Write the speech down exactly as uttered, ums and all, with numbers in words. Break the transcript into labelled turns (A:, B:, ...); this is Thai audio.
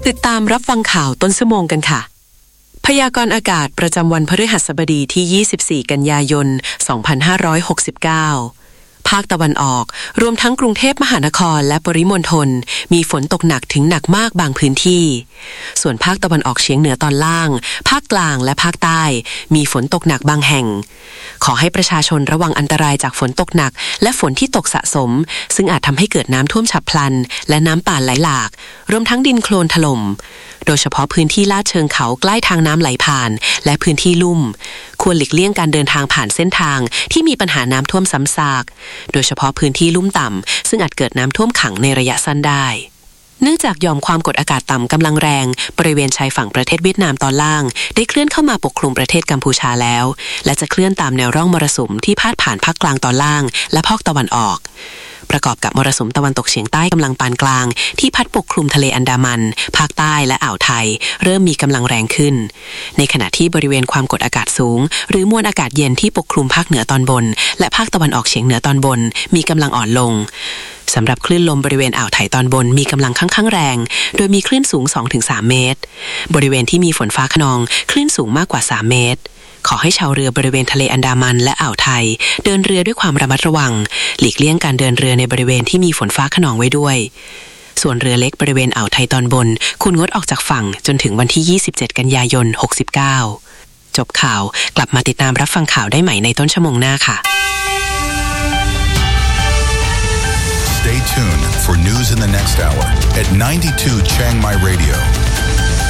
A: ติดตามรับฟังข่าวต้นชั่วโมงกันค่ะพยากรณ์อากาศประจำวันพฤหัสบดีที่ยี่สิบสี่กันยายนสองพันห้าร้อยหกสิบเก้าภาคตะวันออกรวมทั้งกรุงเทพมหานครและปริมณฑลมีฝนตกหนักถึงหนักมากบางพื้นที่ส่วนภาคตะวันออกเฉียงเหนือตอนล่างภาคกลางและภาคใต้มีฝนตกหนักบางแห่งขอให้ประชาชนระวังอันตรายจากฝนตกหนักและฝนที่ตกสะสมซึ่งอาจทำให้เกิดน้ำท่วมฉับพลันและน้ำป่าไหลหลากรวมทั้งดินโคลนถล่มโดยเฉพาะพื้นที่ลาดเชิงเขาใกล้ทางน้ำไหลผ่านและพื้นที่ลุ่มควรหลีกเลี่ยงการเดินทางผ่านเส้นทางที่มีปัญหาน้ำท่วมซ้ำซากโดยเฉพาะพื้นที่ลุ่มต่ำซึ่งอาจเกิดน้ำท่วมขังในระยะสั้นได้เนื่องจากหย่อมความกดอากาศต่ำกำลังแรงบริเวณชายฝั่งประเทศเวียดนามตอนล่างได้เคลื่อนเข้ามาปกคลุมประเทศกัมพูชาแล้วและจะเคลื่อนตามแนวร่องมรสุมที่พาดผ่านภาคกลางตอนล่างและภาคตะวันออกประกอบกับมรสุมตะวันตกเฉียงใต้กำลังปานกลางที่พัดปกคลุมทะเลอันดามันภาคใต้และอ่าวไทยเริ่มมีกำลังแรงขึ้นในขณะที่บริเวณความกดอากาศสูงหรือมวลอากาศเย็นที่ปกคลุมภาคเหนือตอนบนและภาคตะวันออกเฉียงเหนือตอนบนมีกำลังอ่อนลงสำหรับคลื่นลมบริเวณอ่าวไทยตอนบนมีกำลังค่อนข้างแรงโดยมีคลื่นสูง สองถึงสาม เมตรบริเวณที่มีฝนฟ้าคะนองคลื่นสูงมากกว่าสามเมตรขอให้ชาวเรือบริเวณทะเลอันดามันและอ่าวไทยเดินเรือด้วยความระมัดระวังหลีกเลี่ยงการเดินเรือในบริเวณที่มีฝนฟ้าคะนองไว้ด้วยส่วนเรือเล็กบริเวณอ่าวไทยตอนบนควรงดออกจากฝั่งจนถึงวันที่ยี่สิบเจ็ดกันยายนหกสิบเก้าจบข่าวกลับมาติดตามรับฟังข่าวได้ใหม่ในต้นชั่วโมงหน้าค่ะ
B: Stay tuned for news in the next hour at ninety-two Chiang Mai Radio.